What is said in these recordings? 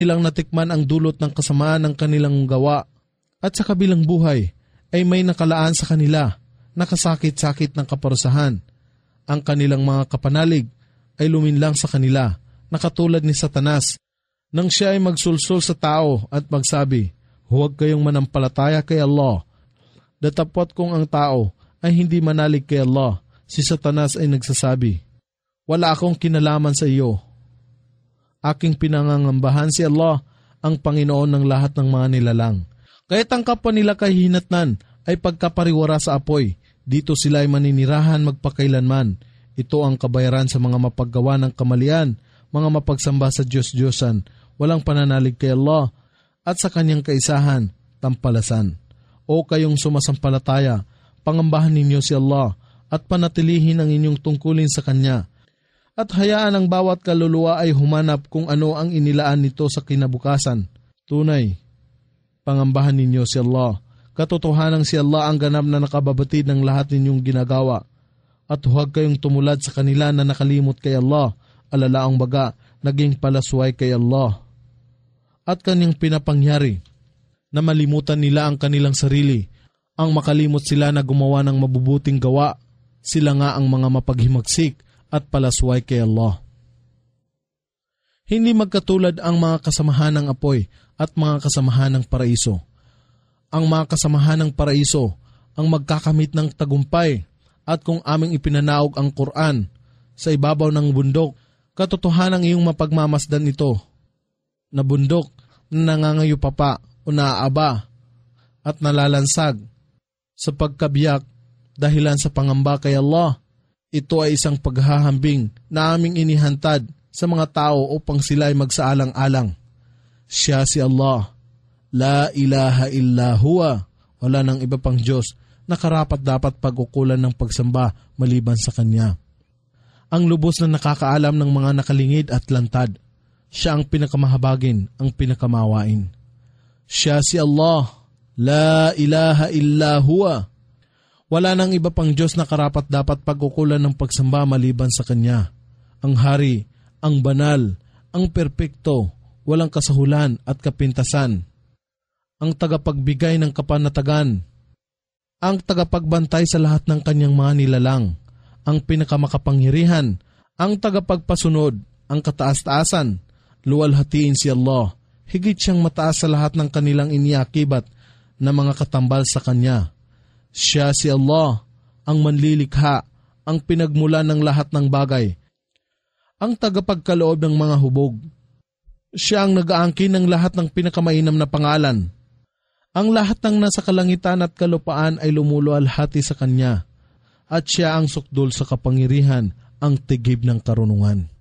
nilang natikman ang dulot ng kasamaan ng kanilang gawa at sa kabilang buhay ay may nakalaan sa kanila, nakasakit-sakit ng kaparusahan. Ang kanilang mga kapanalig ay luminlang sa kanila, nakatulad ni Satanas, nang siya ay magsulsul sa tao at magsabi, "Huwag kayong manampalataya kay Allah." Datapwat kung ang tao ay hindi manalig kay Allah, si Satanas ay nagsasabi, "Wala akong kinalaman sa iyo. Aking pinangangambahan si Allah, ang Panginoon ng lahat ng mga nilalang." Kahit ang kapwa nila kahihinatnan ay pagkapariwara sa apoy, dito sila ay maninirahan magpakailanman. Ito ang kabayaran sa mga mapaggawa ng kamalian, mga mapagsamba sa Diyos-Diyosan, walang pananalig kay Allah, at sa kanyang kaisahan, tampalasan. O kayong sumasampalataya, pangambahan ninyo si Allah, at panatilihin ang inyong tungkulin sa Kanya. At hayaan ang bawat kaluluwa ay humanap kung ano ang inilaan nito sa kinabukasan. Tunay, pangambahan ninyo si Allah. Katotohanan si Allah ang ganap na nakababatid ng lahat ninyong ginagawa. At huwag kayong tumulad sa kanila na nakalimot kay Allah, alalaang baga, naging palasway kay Allah. At kanyang pinapangyari na malimutan nila ang kanilang sarili, ang makalimot sila na gumawa ng mabubuting gawa. Sila nga ang mga mapaghimagsik at palasway kay Allah. Hindi magkatulad ang mga kasamahan ng apoy at mga kasamahan ng paraiso. Ang mga kasamahan ng paraiso ang magkakamit ng tagumpay, at kung aming ipinanaog ang Quran sa ibabaw ng bundok, katotohanan iyong mapagmamasdan ito na bundok na nangangayupapa o naaaba at nalalansag sa pagkabiyak dahilan sa pangamba kay Allah. Ito ay isang paghahambing na aming inihantad sa mga tao upang sila ay magsaalang-alang. Siya si Allah, la ilaha illa huwa, wala nang iba pang Diyos na karapat dapat pag-ukulan ng pagsamba maliban sa Kanya. Ang lubos na nakakaalam ng mga nakalingid at lantad, siya ang pinakamahabagin, ang pinakamawain. Siya si Allah, la ilaha illa huwa, wala nang iba pang Diyos na karapat dapat pag-ukulan ng pagsamba maliban sa Kanya. Ang hari, ang banal, ang perpekto, walang kasahulan at kapintasan, ang tagapagbigay ng kapanatagan, ang tagapagbantay sa lahat ng kanyang mga nilalang, ang pinakamakapangyarihan, ang tagapagpasunod, ang kataas-taasan, luwalhatiin si Allah, higit siyang mataas sa lahat ng kanilang iniakibat na mga katambal sa Kanya. Siya si Allah, ang manlilikha, ang pinagmula ng lahat ng bagay, ang tagapagkaloob ng mga hubog. Siya ang nag-aangkin ng lahat ng pinakamainam na pangalan. Ang lahat ng nasa kalangitan at kalupaan ay lumuluwalhati sa Kanya, at siya ang sukdol sa kapangyarihan, ang tigib ng karunungan.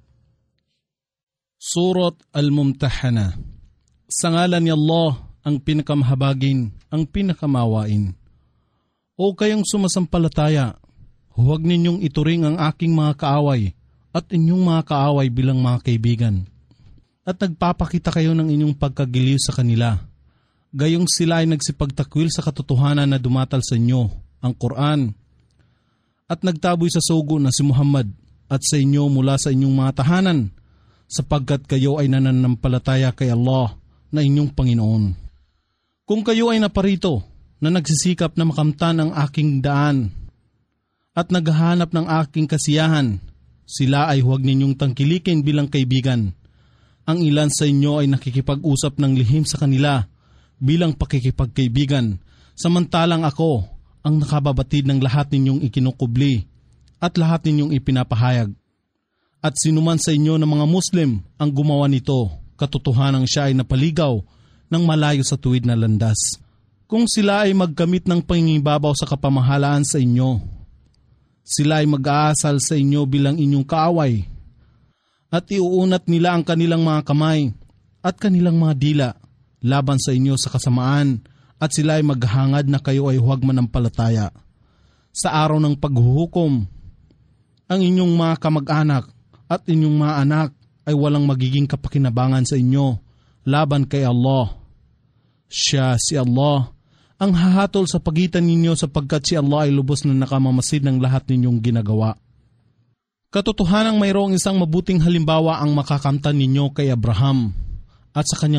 Surat Al-Mumtahana. Sa ngalan ni Allah, ang pinakamahabagin, ang pinakamawain. O kayong sumasampalataya, huwag ninyong ituring ang aking mga kaaway at inyong mga kaaway bilang mga kaibigan. At nagpapakita kayo ng inyong pagkagiliw sa kanila. Gayong sila ay nagsipagtakwil sa katotohanan na dumatal sa inyo, ang Quran, at nagtaboy sa sugo na si Muhammad at sa inyo mula sa inyong mga tahanan, sapagkat kayo ay nananampalataya kay Allah na inyong Panginoon. Kung kayo ay naparito na nagsisikap na makamtan ang aking daan at naghahanap ng aking kasiyahan, sila ay huwag ninyong tangkilikin bilang kaibigan. Ang ilan sa inyo ay nakikipag-usap ng lihim sa kanila bilang pakikipagkaibigan, samantalang ako ang nakababatid ng lahat ninyong ikinukubli at lahat ninyong ipinapahayag. At sinuman sa inyo ng mga Muslim ang gumawa nito, katotohanang siya ay napaligaw ng malayo sa tuwid na landas. Kung sila ay magkamit ng pangingibabaw sa kapamahalaan sa inyo, sila ay mag-aasal sa inyo bilang inyong kaaway, at iuunat nila ang kanilang mga kamay at kanilang mga dila laban sa inyo sa kasamaan, at sila ay maghangad na kayo ay huwag manampalataya. Sa araw ng paghuhukom, ang inyong mga kamag-anak at inyong mga anak ay walang magiging kapakinabangan sa inyo laban kay Allah. Siya si Allah ang hahatol sa pagitan ninyo, sapagkat si Allah ay lubos na nakamamasid ng lahat ninyong ginagawa. Katotohanang mayroong isang mabuting halimbawa ang makakamtan ninyo kay Abraham, at sa kanyang